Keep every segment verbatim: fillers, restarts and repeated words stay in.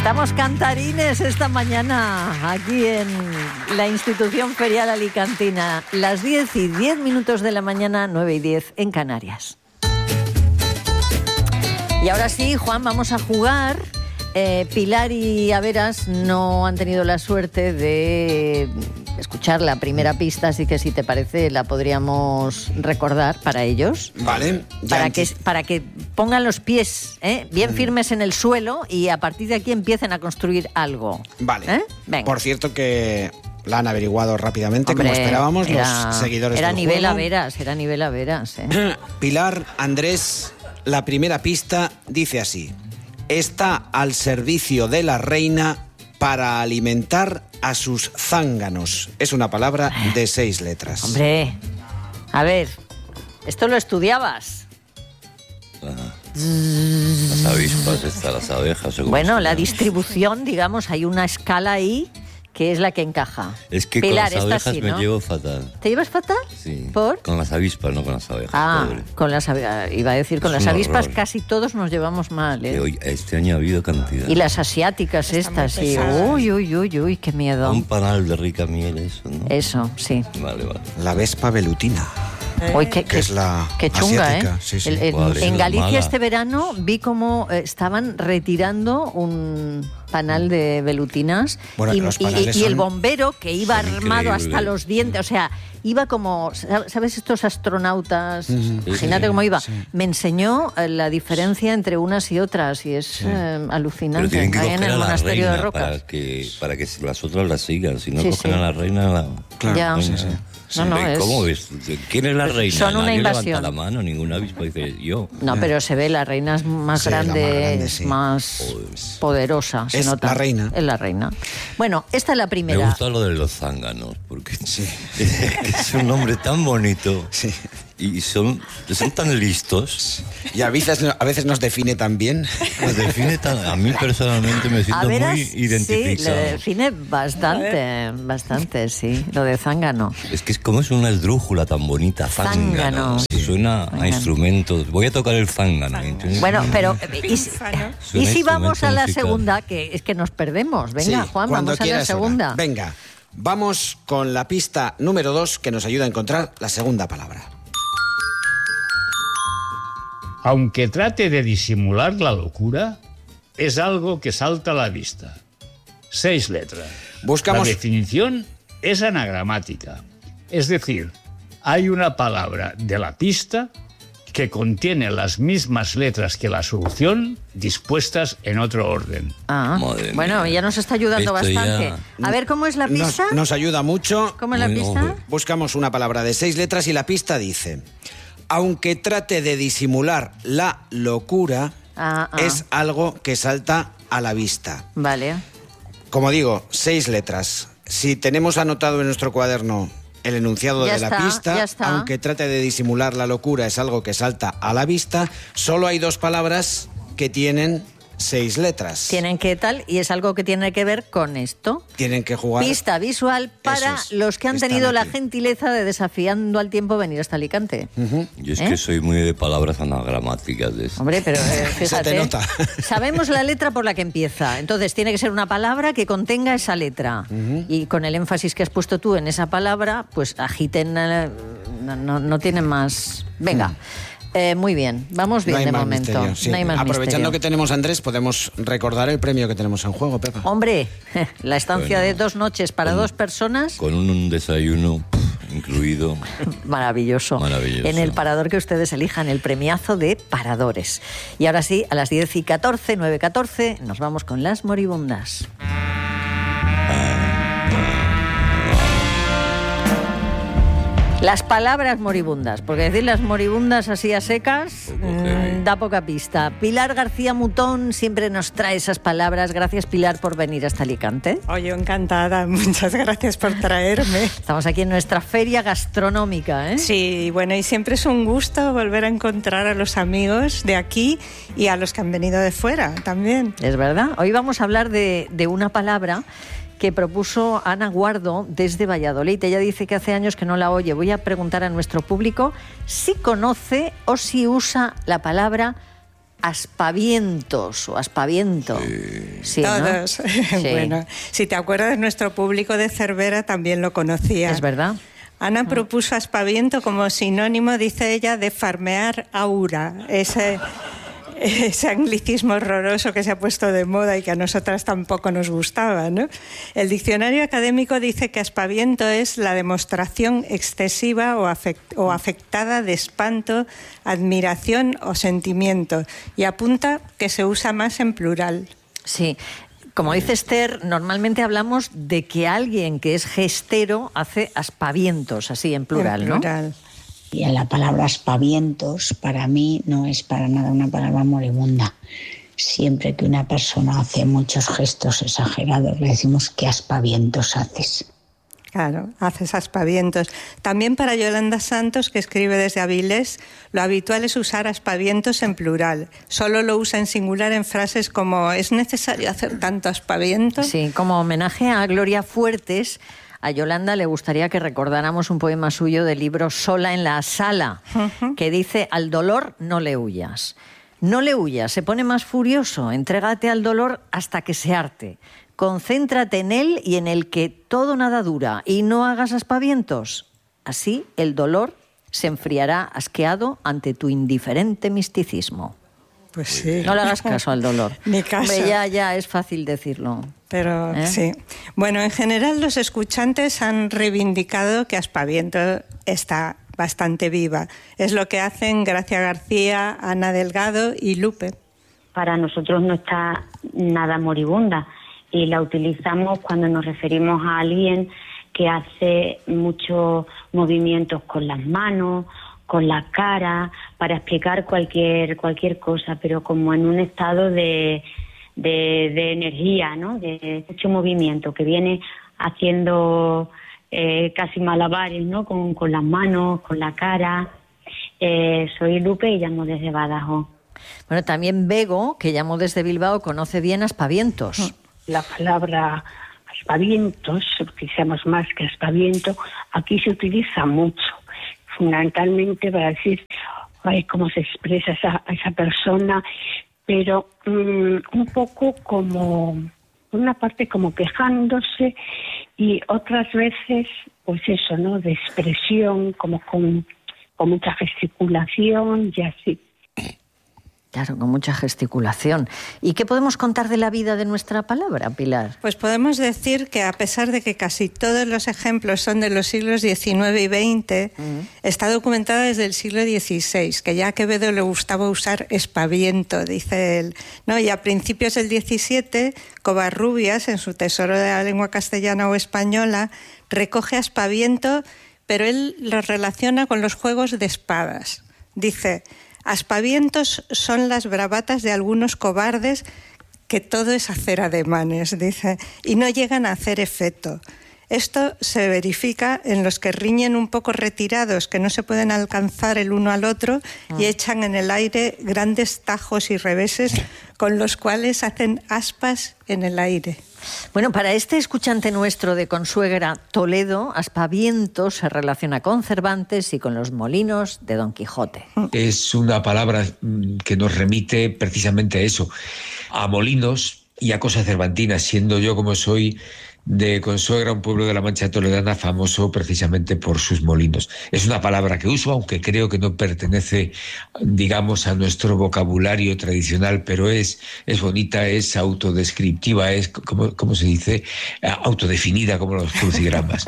Estamos cantarines esta mañana aquí en la institución ferial alicantina. Las diez y diez minutos de la mañana, nueve y diez en Canarias. Y ahora sí, Juan, vamos a jugar. Eh, Pilar y Averas no han tenido la suerte de escuchar la primera pista, así que si te parece la podríamos recordar para ellos. Vale. Para que, para que pongan los pies ¿eh? bien firmes en el suelo y a partir de aquí empiecen a construir algo. Vale. ¿Eh? Venga. Por cierto que la han averiguado rápidamente, Hombre, como esperábamos, era, los seguidores era del nivel juego. Averas, era nivel Averas. ¿eh? Pilar, Andrés, la primera pista dice así: está al servicio de la reina para alimentar a sus zánganos. Es una palabra de seis letras. Hombre, a ver, ¿esto lo estudiabas? Ajá. Las avispas, estas, las abejas. Bueno, la distribución, digamos, hay una escala ahí que es la que encaja. Es que Pilar, con las abejas sí, me ¿no? llevo fatal. ¿Te llevas fatal? Sí. ¿Por? Con las avispas, no con las abejas. Ah, pobre. con las abejas. Iba a decir, con Es las un avispas horror. casi todos nos llevamos mal, ¿eh? Que hoy, este año ha habido cantidad. Y las asiáticas estas, sí. Uy, uy, uy, uy, qué miedo. Un panal de rica miel, eso, ¿no? Eso, sí. Vale, vale. La vespa velutina. Uy, qué, Que qué- es la qué chunga, asiática, ¿eh? sí, sí. El- el- ¿Cuál es en la Galicia mala? este verano vi cómo eh, estaban retirando un panal de velutinas Bueno, y, los y- panales y el son- bombero que iba son armado hasta increíbles. los dientes, o sea, iba como, ¿sabes estos astronautas? Imagínate sí, cómo iba. sí. Me enseñó eh, la diferencia entre unas y otras y es eh, alucinante. Pero tienen que Ahí en coger el a la monasterio de reina Rocas. para que, para que las otras la sigan. Si no Sí, cogen sí. a la reina... La... Claro, Ya. sí, sí. No, no, Ven, es- ¿Cómo ves? ¿Quién es la reina? Son una Nadie invasión. levanta la mano, ninguna avispa dice yo. No, pero se ve, la reina es más Sí, la más grande, grande, es sí. más poderosa, se Es nota. la reina. Es la reina. Bueno, esta es la Me primera. gusta lo de los zánganos, porque es un nombre tan bonito. Sí. Y son, son tan listos. Y a veces, a veces nos define tan bien. Nos define tan, a mí personalmente me A siento veras, muy sí, identificado. le define bastante, bastante, sí, lo de zángano. Es que es como es una esdrújula tan bonita, zángano. Zángano. Que suena Zángano. a instrumentos. Voy a tocar el zángano. ¿entiendes? Bueno, pero ¿y si, Suena y si vamos a la instrumento musical. segunda? Que es que nos perdemos. Venga, Sí, Juan, cuando vamos a la quieras ahora. segunda. Venga, vamos con la pista número dos que nos ayuda a encontrar la segunda palabra. Aunque trate de disimular la locura, es algo que salta a la vista. Seis letras. Buscamos- La definición es anagramática. Es decir, hay una palabra de la pista que contiene las mismas letras que la solución dispuestas en otro orden. Ah, Madre bueno, mía. ya nos está ayudando Esto ya- bastante. A ver, ¿cómo es la Nos, pista? nos ayuda mucho. ¿Cómo es la Muy pista? ojo. Buscamos una palabra de seis letras y la pista dice: aunque trate de disimular la locura, Ah, ah. es algo que salta a la vista. Vale. Como digo, seis letras. Si tenemos anotado en nuestro cuaderno el enunciado Ya de la está, pista, ya está. aunque trate de disimular la locura, es algo que salta a la vista, solo hay dos palabras que tienen seis letras. Tienen que tal, y es algo que tiene que ver con esto. Tienen que jugar. Pista visual para Eso es, los que han están tenido la aquí. gentileza de desafiando al tiempo venir hasta Alicante. Yo es ¿Eh? que soy muy de palabras anagramáticas de eso. Hombre, pero eh, Se fíjate, te nota. sabemos la letra por la que empieza, entonces tiene que ser una palabra que contenga esa letra. Y con el énfasis que has puesto tú en esa palabra, pues agiten, eh, no, no, no tienen más... Venga, eh, muy bien, vamos bien No hay de más momento. misterio, sí. No hay más Aprovechando misterio. que tenemos a Andrés, podemos recordar el premio que tenemos en juego, Pepa. Hombre, la estancia Bueno. de dos noches para dos personas... Con un, un desayuno pff, incluido. Maravilloso. Maravilloso. En el parador que ustedes elijan, el premiazo de paradores. Y ahora sí, a las diez y catorce, nueve y catorce, nos vamos con las moribundas. Las palabras moribundas, porque decir las moribundas así a secas Poco mmm, heavy. da poca pista. Pilar García Mutón siempre nos trae esas palabras. Gracias, Pilar, por venir hasta Alicante. Oye, encantada. Muchas gracias por traerme. Estamos aquí en nuestra feria gastronómica, ¿eh? Sí, bueno, y siempre es un gusto volver a encontrar a los amigos de aquí y a los que han venido de fuera también. Es verdad. Hoy vamos a hablar de, de una palabra que propuso Ana Guardo desde Valladolid. Ella dice que hace años que no la oye. Voy a preguntar a nuestro público si conoce o si usa la palabra aspavientos o aspaviento. Sí, ¿no? Todos. Sí. Bueno, si te acuerdas, nuestro público de Cervera también lo conocía. Es verdad. Ana propuso aspaviento como sinónimo, dice ella, de farmear aura. Ese, ese anglicismo horroroso que se ha puesto de moda y que a nosotras tampoco nos gustaba, ¿no? El diccionario académico dice que aspaviento es la demostración excesiva o, afect- o afectada de espanto, admiración o sentimiento, y apunta que se usa más en plural. Sí. Como dice Esther, normalmente hablamos de que alguien que es gestero hace aspavientos, así en plural, en ¿no? plural. Y la palabra aspavientos para mí no es para nada una palabra moribunda. Siempre que una persona hace muchos gestos exagerados, le decimos ¿qué aspavientos haces? Claro, haces aspavientos. También para Yolanda Santos, que escribe desde Avilés, lo habitual es usar aspavientos en plural. Solo lo usa en singular en frases como ¿es necesario hacer tanto aspaviento? Sí, como homenaje a Gloria Fuertes, a Yolanda le gustaría que recordáramos un poema suyo del libro Sola en la sala, uh-huh. que dice: al dolor no le huyas. No le huyas, se pone más furioso, entrégate al dolor hasta que se harte. Concéntrate en él y en el que todo nada dura, y no hagas aspavientos. Así el dolor se enfriará asqueado ante tu indiferente misticismo. Pues sí. No le hagas caso al dolor. Ni caso. Hombre, ya, ya es fácil decirlo. Pero ¿Eh? sí. Bueno, en general los escuchantes han reivindicado que aspaviento está bastante viva. Es lo que hacen Gracia García, Ana Delgado y Lupe. Para nosotros no está nada moribunda y la utilizamos cuando nos referimos a alguien que hace muchos movimientos con las manos, con la cara, para explicar cualquier cualquier cosa, pero como en un estado de, de, de energía, ¿no? De mucho movimiento, que viene haciendo eh, casi malabares, ¿no? Con, con las manos, con la cara. Eh, soy Lupe y llamo desde Badajoz. Bueno, también Bego, que llamó desde Bilbao, conoce bien aspavientos. La palabra aspavientos, utilizamos más que aspaviento, aquí se utiliza mucho, fundamentalmente para decir ay, cómo se expresa esa, esa persona, pero um, un poco como, una parte como quejándose y otras veces, pues eso, ¿no? De expresión, como con, con mucha gesticulación y así. Claro, con mucha gesticulación. ¿Y qué podemos contar de la vida de nuestra palabra, Pilar? Pues podemos decir que a pesar de que casi todos los ejemplos son de los siglos diecinueve y veinte, uh-huh. está documentada desde el siglo dieciséis, que ya a Quevedo le gustaba usar espaviento, dice él, ¿no? Y a principios del diecisiete, Covarrubias, en su Tesoro de la Lengua Castellana o Española, recoge aspaviento, pero él lo relaciona con los juegos de espadas. Dice: aspavientos son las bravatas de algunos cobardes que todo es hacer ademanes, dice, y no llegan a hacer efecto. Esto se verifica en los que riñen un poco retirados, que no se pueden alcanzar el uno al otro, ah. y echan en el aire grandes tajos y reveses con los cuales hacen aspas en el aire. Bueno, para este escuchante nuestro de Consuegra, Toledo, aspaviento se relaciona con Cervantes y con los molinos de Don Quijote. Es una palabra que nos remite precisamente a eso, a molinos y a cosas cervantinas, siendo yo como soy de Consuegra, un pueblo de la Mancha toledana famoso precisamente por sus molinos. Es una palabra que uso, aunque creo que no pertenece, digamos, a nuestro vocabulario tradicional, pero es, es bonita, es autodescriptiva, es, como, como se dice, autodefinida, como los crucigramas.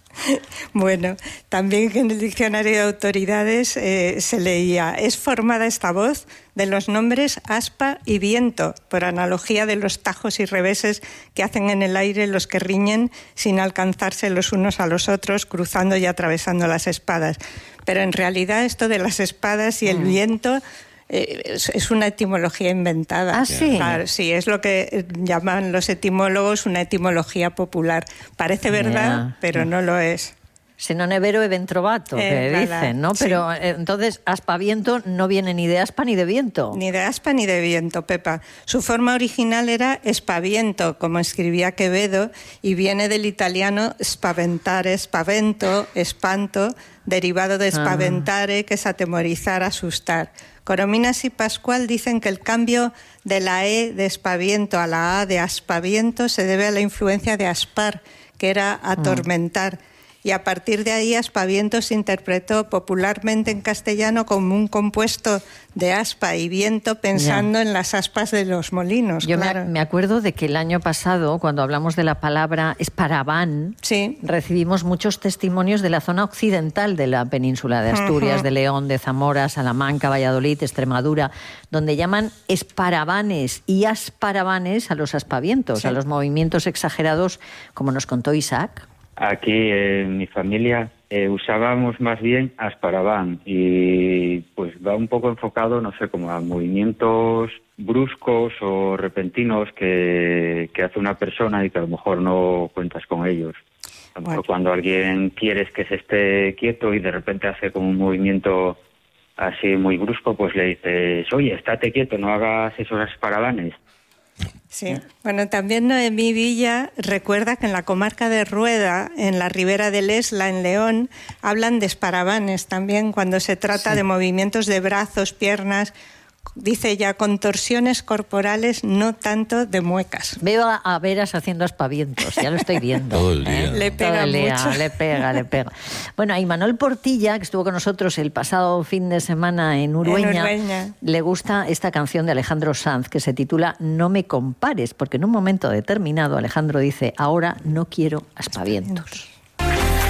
Bueno, también en el diccionario de autoridades eh, se leía: es formada esta voz de los nombres aspa y viento, por analogía de los tajos y reveses que hacen en el aire los que riñen sin alcanzarse los unos a los otros, cruzando y atravesando las espadas. Pero en realidad esto de las espadas y el mm. viento Eh, es, es una etimología inventada. ¿Ah, sí? Claro, sí, es lo que llaman los etimólogos una etimología popular. Parece verdad, yeah. pero no lo es. Se non è vero e ben trovato, eh, que dicen, ¿no? Pero sí. Entonces, aspaviento no viene ni de aspa ni de viento. Ni de aspa ni de viento, Pepa. Su forma original era espaviento, como escribía Quevedo, y viene del italiano spaventare, spavento, espanto, derivado de spaventare, que es atemorizar, asustar. Corominas y Pascual dicen que el cambio de la E de espaviento a la A de aspaviento se debe a la influencia de aspar, que era atormentar. Mm. Y a partir de ahí, aspaviento se interpretó popularmente en castellano como un compuesto de aspa y viento, pensando yeah. en las aspas de los molinos. Yo claro. me, me acuerdo de que el año pasado, cuando hablamos de la palabra esparaván, sí. recibimos muchos testimonios de la zona occidental de la península de Asturias, uh-huh. de León, de Zamora, Salamanca, Valladolid, Extremadura, donde llaman esparavanes y asparavanes a los aspavientos, sí. a los movimientos exagerados, como nos contó Isaac. Aquí en mi familia eh, usábamos más bien asparaván y pues va un poco enfocado, no sé, como a movimientos bruscos o repentinos que, que hace una persona y que a lo mejor no cuentas con ellos. A lo mejor bueno. cuando alguien quieres que se esté quieto y de repente hace como un movimiento así muy brusco, pues le dices, oye, estate quieto, no hagas esos asparavanes. Sí, bueno, también Noemí Villa recuerda que en la comarca de Rueda, en la ribera del Esla, en León, hablan de esparavanes también cuando se trata sí. de movimientos de brazos, piernas, dice ella, contorsiones corporales, no tanto de muecas. Veo a, a Veras haciendo aspavientos, ya lo estoy viendo. Todo el día. ¿eh? Le pega Todo el día, mucho. le pega, le pega. Bueno, a Imanol Portilla, que estuvo con nosotros el pasado fin de semana en Urueña, en Urueña, le gusta esta canción de Alejandro Sanz que se titula No me compares, porque en un momento determinado Alejandro dice, ahora no quiero aspavientos.